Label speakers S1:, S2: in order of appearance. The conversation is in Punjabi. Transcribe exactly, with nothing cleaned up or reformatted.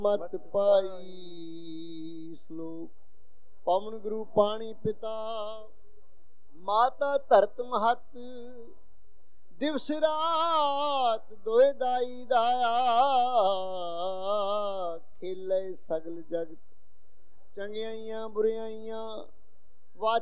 S1: ਮਤ ਪਾਈ। ਸ਼ਲੋਕ। ਪਵਨ ਗੁਰੂ ਪਾਣੀ ਪਿਤਾ, ਮਾਤਾ ਧਰਤ ਮਹਤ, ਦਿਵਸ ਰਾਤ ਦੋਇ ਦਾਈ ਦਾਇਆ। ਖੇਲੇ ਸਗਲ ਜਗਤ, ਚੰਗਿਆਈਆਂ ਬੁਰਿਆਈਆਂ।